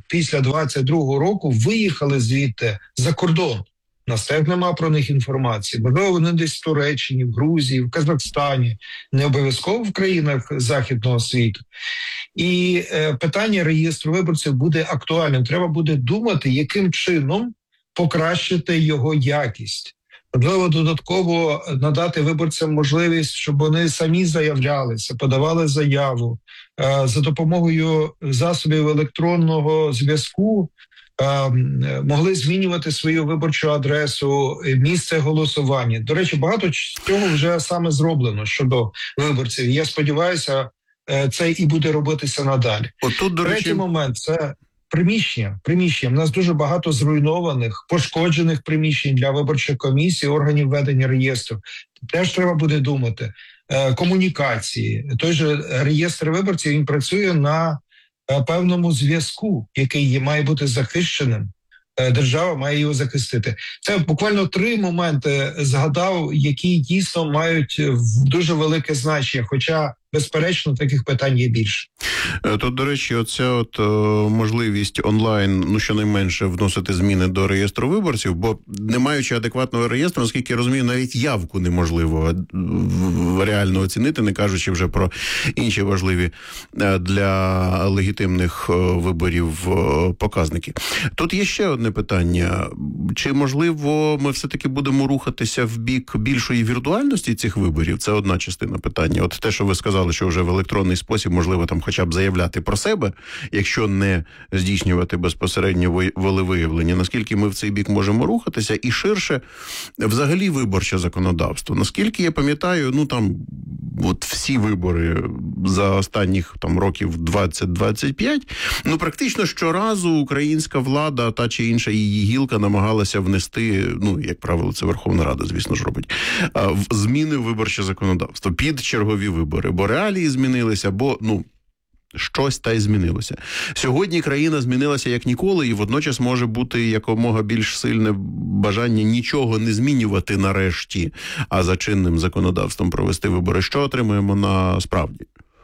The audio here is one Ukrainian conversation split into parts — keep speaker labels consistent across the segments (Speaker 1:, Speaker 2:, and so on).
Speaker 1: після 22-го року виїхали звідти за кордон. У нас теж нема про них інформації. Можливо, вони десь в Туреччині, в Грузії, в Казахстані, не обов'язково в країнах Західного світу. І питання реєстру виборців буде актуальним. Треба буде думати, яким чином покращити його якість. Можливо, додатково надати виборцям можливість, щоб вони самі заявлялися, подавали заяву за допомогою засобів електронного зв'язку, могли змінювати свою виборчу адресу, місце голосування. До речі, багато цього вже саме зроблено щодо виборців. Я сподіваюся, це і буде робитися надалі.
Speaker 2: Отут, до речі,
Speaker 1: третій момент – це приміщення. У нас дуже багато зруйнованих, пошкоджених приміщень для виборчих комісій, органів ведення реєстру. Теж треба буде думати. Комунікації. Той же реєстр виборців, він працює на певному зв'язку, який має бути захищеним. Держава має його захистити. Це буквально 3 моменти згадав, які дійсно мають дуже велике значення, хоча, безперечно, таких питань є більше.
Speaker 2: Тут, до речі, оця можливість онлайн, щонайменше, вносити зміни до реєстру виборців, бо не маючи адекватного реєстру, наскільки я розумію, навіть явку неможливо реально оцінити, не кажучи вже про інші важливі для легітимних виборів показники. Тут є ще одне питання. Чи, можливо, ми все-таки будемо рухатися в бік більшої віртуальності цих виборів? Це одна частина питання. От те, що ви сказали, що вже в електронний спосіб, можливо, там хоча б заявляти про себе, якщо не здійснювати безпосередньо волевиявлення, наскільки ми в цей бік можемо рухатися, і ширше взагалі виборче законодавство. Наскільки я пам'ятаю, от всі вибори за останніх років 20-25, практично щоразу українська влада, та чи інша її гілка намагалася внести, як правило, це Верховна Рада, звісно ж, робить, зміни в виборче законодавство під чергові вибори, бо реалії змінилися, бо, щось та й змінилося. Сьогодні країна змінилася як ніколи, і водночас може бути якомога більш сильне бажання нічого не змінювати нарешті, а за чинним законодавством провести вибори. Що отримуємо насправді?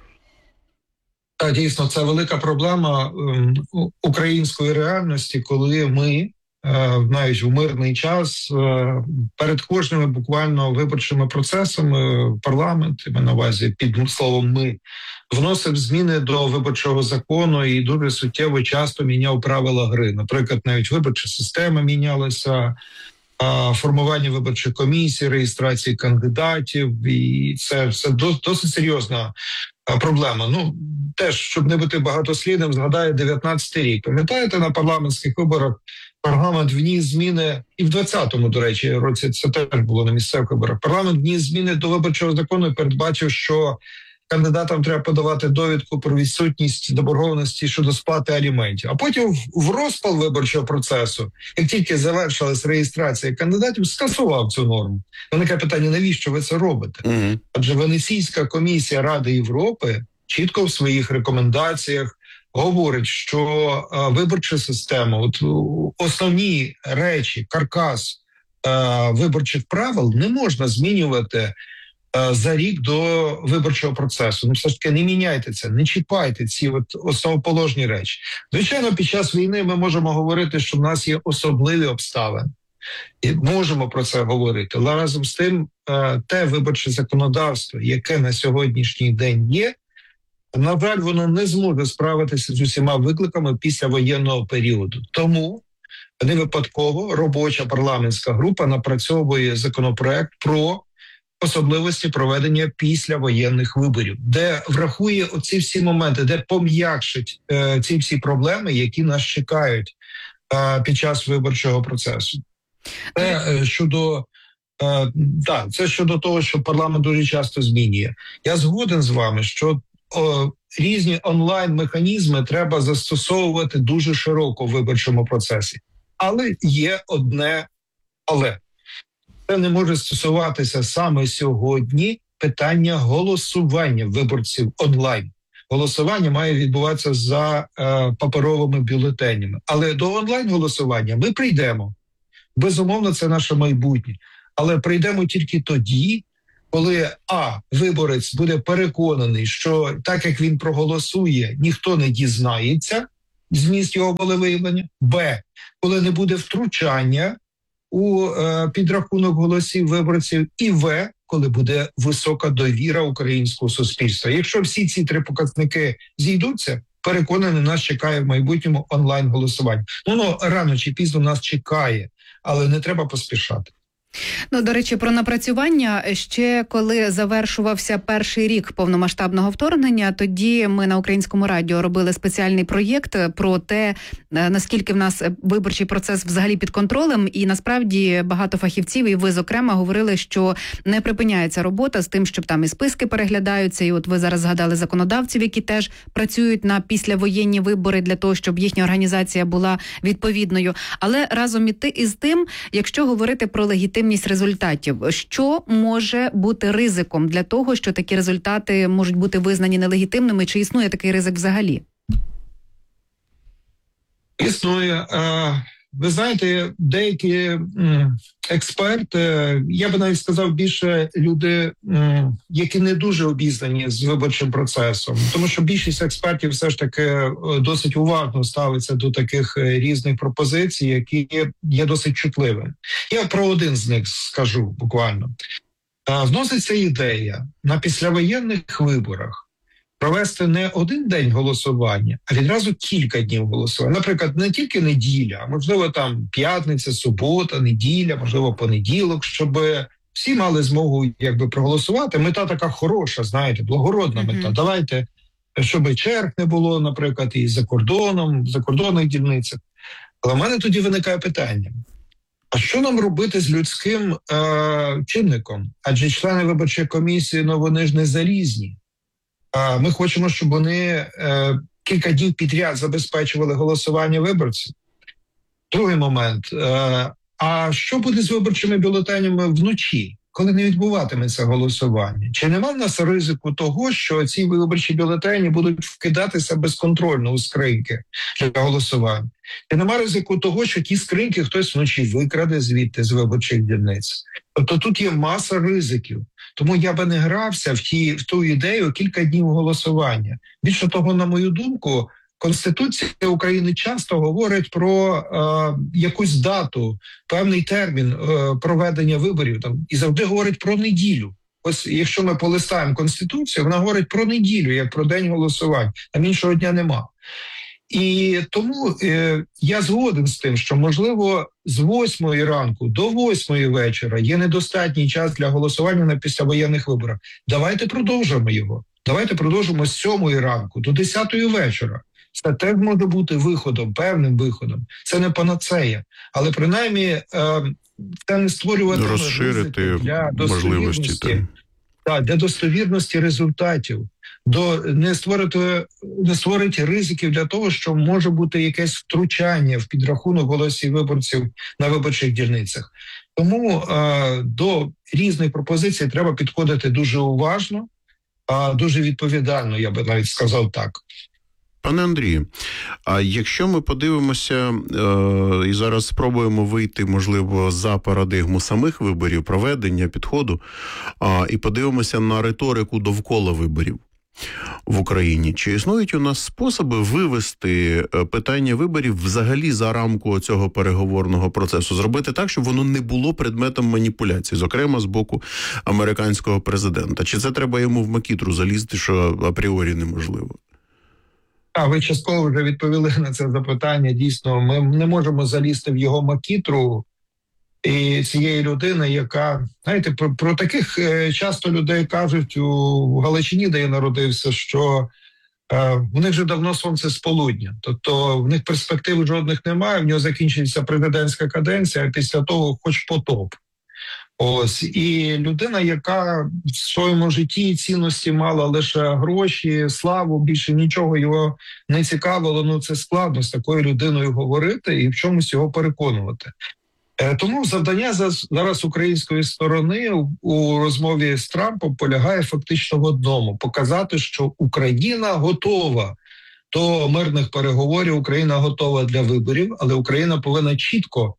Speaker 1: Так, дійсно, це велика проблема української реальності, коли ми навіть в мирний час перед кожними буквально виборчими процесами парламент, на увазі під словом «ми», вносив зміни до виборчого закону і дуже суттєво часто міняв правила гри. Наприклад, навіть виборча система мінялася, формування виборчих комісій, реєстрації кандидатів, і це досить серйозна проблема. Теж, щоб не бути багатослівним, згадаю 19-й рік. Пам'ятаєте, на парламентських виборах парламент вніс зміни, і в 20-му, до речі, році це теж було на місцевих виборах. Парламент вніс зміни до виборчого закону і передбачив, що кандидатам треба подавати довідку про відсутність заборгованості щодо сплати аліментів. А потім в розпал виборчого процесу, як тільки завершилась реєстрація кандидатів, скасував цю норму. Виникає питання, навіщо ви це робите? Адже Венеційська комісія Ради Європи чітко в своїх рекомендаціях говорить, що виборча система, основні речі, каркас виборчих правил не можна змінювати за рік до виборчого процесу. Все ж таки не міняйте це, не чіпайте ці основоположні речі. Звичайно, під час війни ми можемо говорити, що в нас є особливі обставини. І можемо про це говорити. Але разом з тим, те виборче законодавство, яке на сьогоднішній день є, на жаль, воно не зможе справитися з усіма викликами після воєнного періоду. Тому не випадково робоча парламентська група напрацьовує законопроект про особливості проведення післявоєнних виборів, де врахує оці всі моменти, де пом'якшить ці всі проблеми, які нас чекають під час виборчого процесу. Це щодо того, що парламент дуже часто змінює. Я згоден з вами, що різні онлайн-механізми треба застосовувати дуже широко в виборчому процесі. Але є одне «але». Це не може стосуватися саме сьогодні питання голосування виборців онлайн. Голосування має відбуватися за паперовими бюлетенями. Але до онлайн-голосування ми прийдемо. Безумовно, це наше майбутнє. Але прийдемо тільки тоді, коли виборець буде переконаний, що так як він проголосує, ніхто не дізнається, зміст його волевиявлення, б, коли не буде втручання у підрахунок голосів виборців, і в, коли буде висока довіра українського суспільства. Якщо всі ці три показники зійдуться, переконаний, нас чекає в майбутньому онлайн-голосування. Ну, рано чи пізно нас чекає, але не треба поспішати.
Speaker 3: Ну, до речі, про напрацювання. Ще коли завершувався перший рік повномасштабного вторгнення, тоді ми на Українському радіо робили спеціальний проєкт про те, наскільки в нас виборчий процес взагалі під контролем. І насправді багато фахівців, і ви, зокрема, говорили, що не припиняється робота з тим, щоб там і списки переглядаються. І от ви зараз згадали законодавців, які теж працюють на післявоєнні вибори для того, щоб їхня організація була відповідною. Але разом із тим, якщо говорити про легітимність результатів, що може бути ризиком для того, що такі результати можуть бути визнані нелегітимними? Чи існує такий ризик взагалі?
Speaker 1: Існує. Ви знаєте, деякі експерти, я би навіть сказав, більше люди, які не дуже обізнані з виборчим процесом, тому що більшість експертів все ж таки досить уважно ставиться до таких різних пропозицій, які є досить чутливими. Я про один з них скажу буквально. Вноситься ідея на післявоєнних виборах провести не один день голосування, а відразу кілька днів голосування. Наприклад, не тільки неділя, а можливо там п'ятниця, субота, неділя, можливо понеділок, щоб всі мали змогу проголосувати. Мета така хороша, знаєте, благородна мета. Давайте, щоб черг не було, наприклад, і за кордоном, в закордонних дільницях. Але в мене тоді виникає питання. А що нам робити з людським чинником? Адже члени виборчої комісії, вони ж не залізні. Ми хочемо, щоб вони кілька днів підряд забезпечували голосування виборців. Другий момент. А що буде з виборчими бюлетенями вночі, коли не відбуватиметься голосування? Чи нема в нас ризику того, що ці виборчі бюлетені будуть вкидатися безконтрольно у скриньки для голосування? Чи нема ризику того, що ті скриньки хтось вночі викраде звідти з виборчих дільниць? Тобто тут є маса ризиків. Тому я би не грався в ту ідею кілька днів голосування. Більше того, на мою думку, Конституція України часто говорить про якусь дату, певний термін проведення виборів і завжди говорить про неділю. Ось якщо ми полистаємо Конституцію, вона говорить про неділю, як про день голосувань. Там іншого дня нема. І тому я згоден з тим, що, можливо, з 8 ранку до 8 вечора є недостатній час для голосування на післявоєнних виборах. Давайте продовжимо його. Давайте продовжимо з 7 ранку до 10 вечора. Це теж може бути виходом, певним виходом. Це не панацея. Але принаймні це не створювати
Speaker 2: розширити
Speaker 1: для
Speaker 2: можливості.
Speaker 1: Для достовірності результатів. Не створити ризиків для того, що може бути якесь втручання в підрахунок голосів виборців на виборчих дільницях. Тому до різних пропозицій треба підходити дуже уважно, дуже відповідально, я би навіть сказав так.
Speaker 2: Пане Андрію, а якщо ми подивимося і зараз спробуємо вийти, можливо, за парадигму самих виборів, проведення, підходу, і подивимося на риторику довкола виборів в Україні, чи існують у нас способи вивести питання виборів взагалі за рамку цього переговорного процесу, зробити так, щоб воно не було предметом маніпуляцій, зокрема з боку американського президента? Чи це треба йому в макітру залізти, що апріорі неможливо?
Speaker 1: Ви частково вже відповіли на це запитання. Дійсно, ми не можемо залізти в його макітру і цієї людини, яка, знаєте, про таких часто людей кажуть у Галичині, де я народився, що в них вже давно сонце з полудня. Тобто в них перспектив жодних немає, в нього закінчується президентська каденція, а після того хоч потоп. Ось, і людина, яка в своєму житті цінності мала лише гроші, славу, більше нічого його не цікавило, це складно з такою людиною говорити і в чомусь його переконувати. Тому завдання зараз української сторони у розмові з Трампом полягає фактично в одному – показати, що Україна готова до мирних переговорів, Україна готова для виборів, але Україна повинна чітко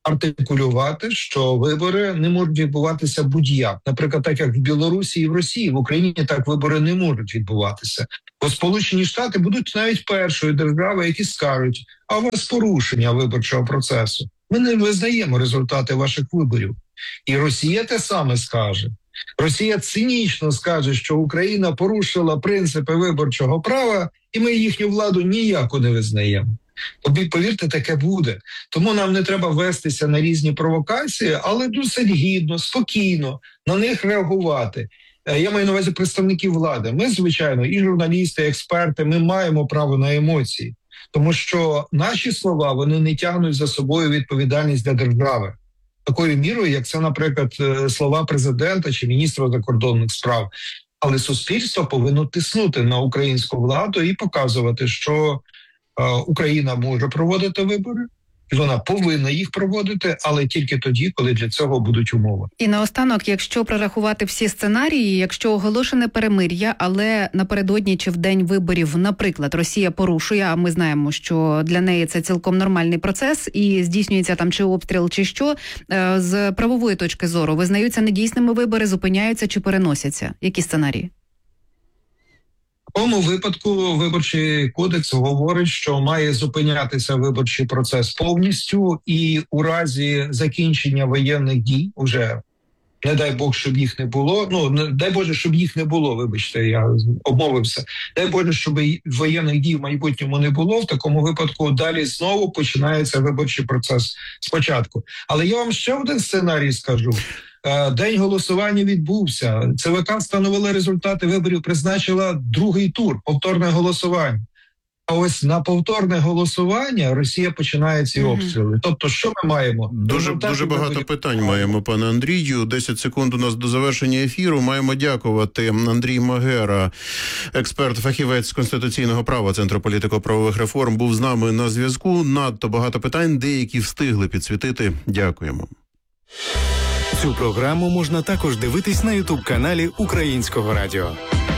Speaker 1: артикулювати, що вибори не можуть відбуватися будь-як. Наприклад, так як в Білорусі і в Росії, в Україні так вибори не можуть відбуватися. Бо Сполучені Штати будуть навіть першою державою, які скажуть, а у вас порушення виборчого процесу. Ми не визнаємо результати ваших виборів. І Росія те саме скаже. Росія цинічно скаже, що Україна порушила принципи виборчого права, і ми їхню владу ніяко не визнаємо. Повірте, таке буде. Тому нам не треба вестися на різні провокації, але досить гідно, спокійно на них реагувати. Я маю на увазі представників влади. Ми, звичайно, і журналісти, і експерти, ми маємо право на емоції. Тому що наші слова, вони не тягнуть за собою відповідальність для держави. Такою мірою, як це, наприклад, слова президента чи міністра закордонних справ. Але суспільство повинно тиснути на українську владу і показувати, що Україна може проводити вибори, вона повинна їх проводити, але тільки тоді, коли для цього будуть умови.
Speaker 3: І наостанок, якщо прорахувати всі сценарії, якщо оголошене перемир'я, але напередодні чи в день виборів, наприклад, Росія порушує, а ми знаємо, що для неї це цілком нормальний процес, і здійснюється там чи обстріл, чи що, з правової точки зору, визнаються недійсними вибори, зупиняються чи переносяться? Які сценарії?
Speaker 1: В тому випадку Виборчий кодекс говорить, що має зупинятися виборчий процес повністю, і у разі закінчення воєнних дій, уже не дай Бог, щоб їх не було, дай Боже, щоб їх не було, вибачте, я обмовився, дай Боже, щоб воєнних дій в майбутньому не було, в такому випадку далі знову починається виборчий процес спочатку. Але я вам ще один сценарій скажу. День голосування відбувся. ЦВК встановила результати виборів, призначила другий тур, повторне голосування. А ось на повторне голосування Росія починає ці обстріли. Тобто, що ми маємо?
Speaker 2: Дуже багато питань маємо, пане Андрію. 10 секунд у нас до завершення ефіру. Маємо дякувати. Андрій Магера, експерт, фахівець з конституційного права Центру політико-правових реформ, був з нами на зв'язку. Надто багато питань, деякі встигли підсвітити. Дякуємо.
Speaker 4: Цю програму можна також дивитись на YouTube-каналі Українського радіо.